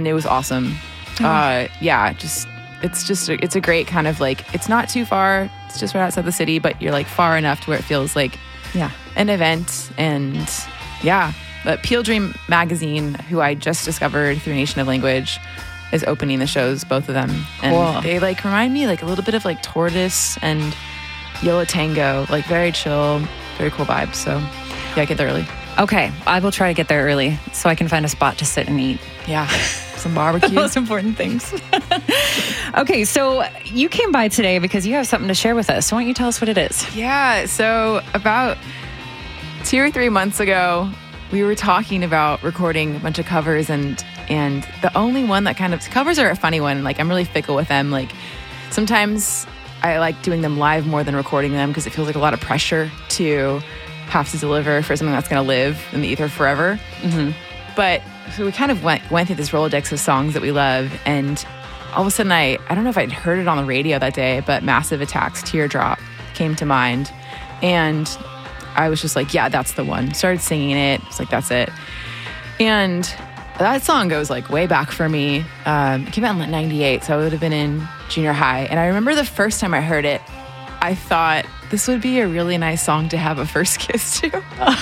it was awesome. It's a great kind of like, it's not too far. It's just right outside the city, but you're like far enough to where it feels like an event. And but Peel Dream Magazine, who I just discovered through Nation of Language, is opening the shows, both of them. And they like remind me like a little bit of like Tortoise and Yo La Tengo, like very chill, very cool vibes. So get there early. Okay, I will try to get there early so I can find a spot to sit and eat. Yeah, some barbecue. The most important things. Okay, so you came by today because you have something to share with us. So why don't you tell us what it is? Yeah, so about 2 or 3 months ago, we were talking about recording a bunch of covers, and the only one that kind of, covers are a funny one. Like, I'm really fickle with them. Like, sometimes I like doing them live more than recording them because it feels like a lot of pressure to have to deliver for something that's going to live in the ether forever. Mm-hmm. But so we kind of went through this Rolodex of songs that we love, and all of a sudden I don't know if I'd heard it on the radio that day, but Massive Attack's Teardrop came to mind, and I was just like, yeah, that's the one. Started singing it. It's like, that's it. And that song goes like way back for me. It came out in like 98, so I would have been in junior high. And I remember the first time I heard it, I thought this would be a really nice song to have a first kiss to.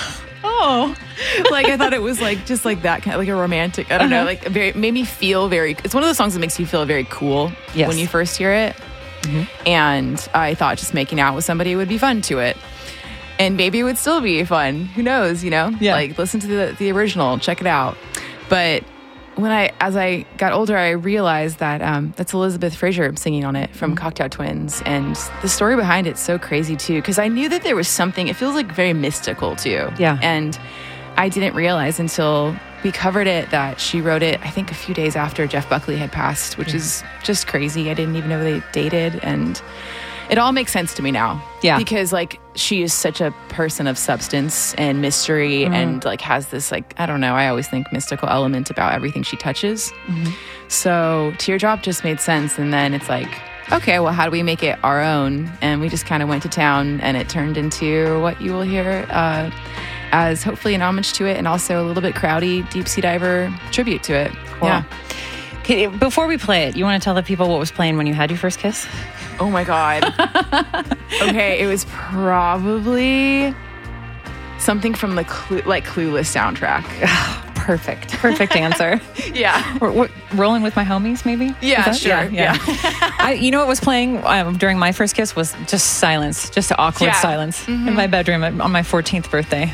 Like I thought it was like just like that kind of like a romantic, I don't know, like made me feel very, it's one of those songs that makes you feel very cool when you first hear it. Mm-hmm. And I thought just making out with somebody would be fun to it. And maybe it would still be fun. Who knows, you know? Yeah. Like listen to the original, check it out. But as I got older, I realized that that's Elizabeth Fraser singing on it from Cocktail Twins. And the story behind it's so crazy, too, because I knew that there was something, it feels like very mystical, too. Yeah. And I didn't realize until we covered it that she wrote it, I think, a few days after Jeff Buckley had passed, which is just crazy. I didn't even know they dated. And it all makes sense to me now. Yeah. Because, like, she is such a person of substance and mystery and, like, has this, like, I don't know, I always think mystical element about everything she touches. Mm-hmm. So Teardrop just made sense. And then it's like, okay, well, how do we make it our own? And we just kind of went to town, and it turned into what you will hear as hopefully an homage to it, and also a little bit crowdy Deep Sea Diver tribute to it. Cool. Yeah. Okay, before we play it, you want to tell the people what was playing when you had your first kiss? Oh my God. Okay, it was probably something from the Clueless soundtrack. Perfect answer. Yeah. Or Rolling with My Homies, maybe? Yeah, sure. Yeah. You know what was playing during my first kiss was just silence, just awkward silence in my bedroom on my 14th birthday.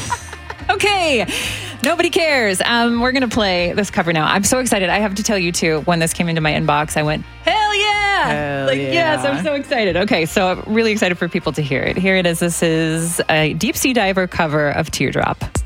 Okay, nobody cares. We're going to play this cover now. I'm so excited. I have to tell you, too, when this came into my inbox, I went, hell yeah! Yes, I'm so excited. Okay, so I'm really excited for people to hear it. Here it is. This is a Deep Sea Diver cover of Teardrop.